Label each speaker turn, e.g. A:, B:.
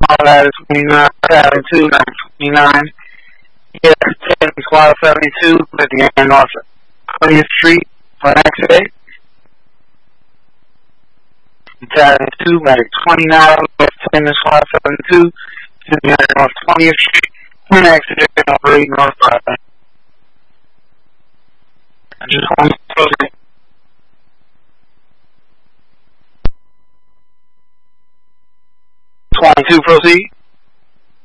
A: All that is 29, Pattern 2, 29. Yes, 10 Squad 72, with the end off 20th Street for accident. Pattern 2, Medic 29, West 10 Squad 72, with the end off 20th Street for an accident on Great North Broadway. I just want to proceed. 22, proceed.